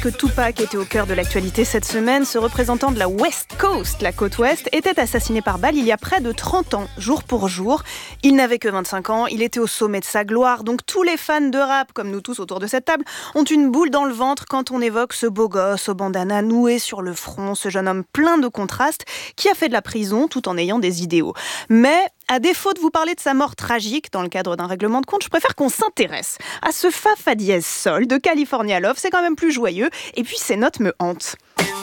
que Tupac était au cœur de l'actualité cette semaine. Ce représentant de la West Coast, la côte ouest, était assassiné par balle il y a près de 30 ans, jour pour jour. Il n'avait que 25 ans, il était au sommet de sa gloire. Donc tous les fans de rap, comme nous tous autour de cette table, ont une boule dans le ventre quand on évoque ce beau gosse au bandana noué sur le front, ce jeune homme plein de contrastes qui a fait de la prison tout en ayant des idéaux. Mais à défaut de vous parler de sa mort tragique dans le cadre d'un règlement de compte, je préfère qu'on s'intéresse à ce fa fa dièse sol de California Love. C'est quand même plus joyeux et puis ces notes me hantent.